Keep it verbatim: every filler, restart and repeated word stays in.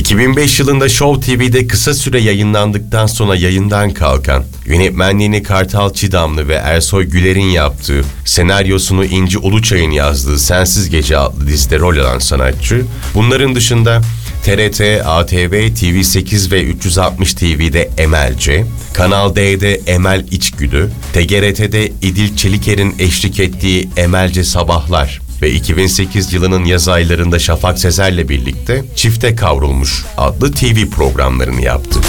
iki bin beş yılında Show T V'de kısa süre yayınlandıktan sonra yayından kalkan, yönetmenliğini Kartal Çiğdamlı ve Ersoy Güler'in yaptığı, senaryosunu İnci Uluçay'ın yazdığı Sensiz Gece adlı dizide rol alan sanatçı, bunların dışında T R T, A T V, T V sekiz ve üç yüz altmış T V'de Emelce, Kanal D'de Emel İçgüdü, T G R T'de İdil Çeliker'in eşlik ettiği Emelce Sabahlar ve iki bin sekiz yılının yaz aylarında Şafak Sezer'le birlikte Çifte Kavrulmuş adlı T V programlarını yaptı.